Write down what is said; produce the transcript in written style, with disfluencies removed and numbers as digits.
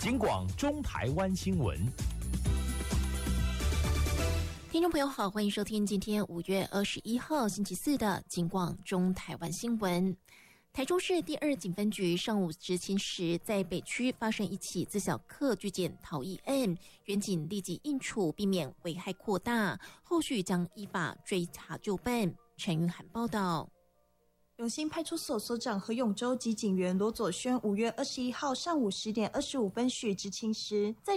警广中台湾新闻。 听众朋友好，欢迎收听今天5月21号星期四的警广中台湾新闻。台中市第2警分局上午执勤时，在北区发生一起自小客拒检逃逸案，员警立即应处，避免危害扩大，后续将依法追查就办。陈云涵报道。 永兴派出所所长何永洲及警员罗左轩5月21号上午10点25分许执勤时，在